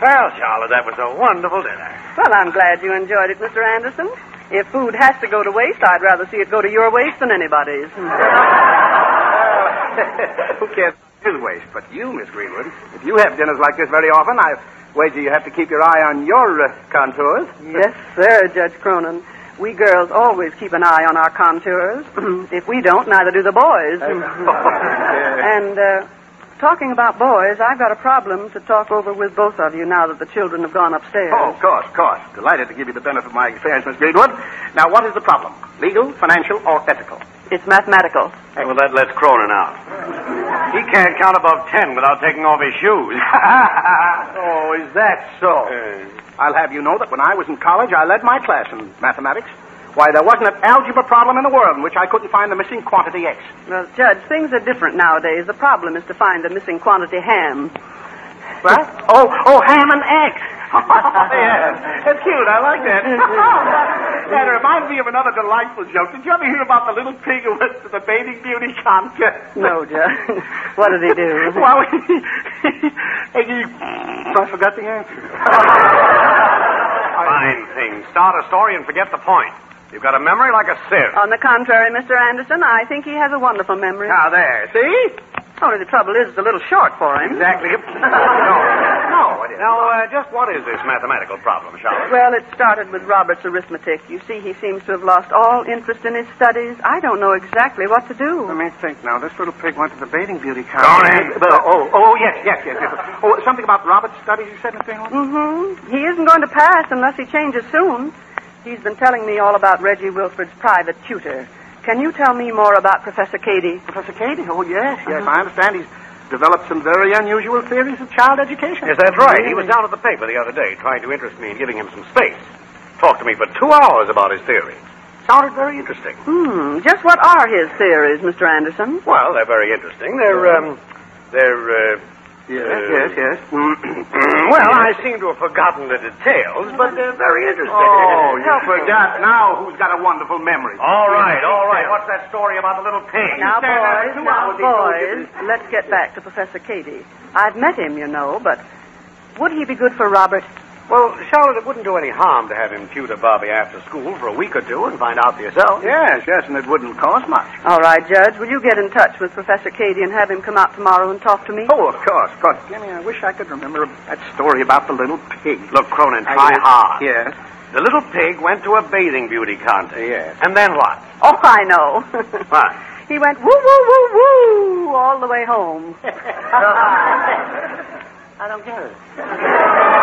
Well, Charlotte, that was a wonderful dinner. Well, I'm glad you enjoyed it, Mr. Anderson. If food has to go to waste, I'd rather see it go to your waste than anybody's. Who cares about his waste? But you, Miss Greenwood, if you have dinners like this very often, I wager you have to keep your eye on your contours. Yes, sir, Judge Cronin. We girls always keep an eye on our contours. If we don't, neither do the boys. And, talking about boys, I've got a problem to talk over with both of you now that the children have gone upstairs. Oh, of course. Delighted to give you the benefit of my experience, Miss Greenwood. Now, what is the problem? Legal, financial, or ethical? It's mathematical. Well, that lets Cronin out. He can't count above 10 without taking off his shoes. Oh, is that so? I'll have you know that when I was in college, I led my class in mathematics. Why, there wasn't an algebra problem in the world in which I couldn't find the missing quantity X. Well, Judge, things are different nowadays. The problem is to find the missing quantity ham. What? Oh, ham and X. Yeah, that's cute. I like that. That reminds me of another delightful joke. Did you ever hear about the little pig who went to the bathing beauty contest? No, Judge. What did he do? Well, I forgot the answer. Fine thing. Start a story and forget the point. You've got a memory like a sieve. On the contrary, Mr. Anderson, I think he has a wonderful memory. Now, there. See? Only the trouble is it's a little short for him. Exactly. No, it isn't. Now, just what is this mathematical problem, Charlotte? Well, it started with Robert's arithmetic. You see, he seems to have lost all interest in his studies. I don't know exactly what to do. Let me think now. This little pig went to the bathing beauty contest. Yes. Oh, something about Robert's studies, you said, Miss Greenwood? Mm-hmm. He isn't going to pass unless he changes soon. He's been telling me all about Reggie Wilford's private tutor. Can you tell me more about Professor Cady? Professor Cady? Oh, yes. I understand he's developed some very unusual theories of child education. Yes, that's right. He was down at the paper the other day trying to interest me in giving him some space. Talked to me for 2 hours about his theory. Sounded very interesting. Just what are his theories, Mr. Anderson? Well, they're very interesting. Yes. Well, I seem to have forgotten the details, but they're very interesting. Oh, you forgot now who's got a wonderful memory. All right. What's that story about the little pig? Now, boys, let's get back to Professor Cady. I've met him, you know, but would he be good for Robert? Well, Charlotte, it wouldn't do any harm to have him tutor Bobby after school for a week or two and find out for yourself. Yes, and it wouldn't cost much. All right, Judge. Will you get in touch with Professor Cady and have him come out tomorrow and talk to me? Oh, of course. Jimmy, I wish I could remember that story about the little pig. Look, Cronin, try hard. Yes. The little pig went to a bathing beauty contest. Yes. And then what? Oh, I know. What? He went woo, woo, woo, woo all the way home. I don't get it.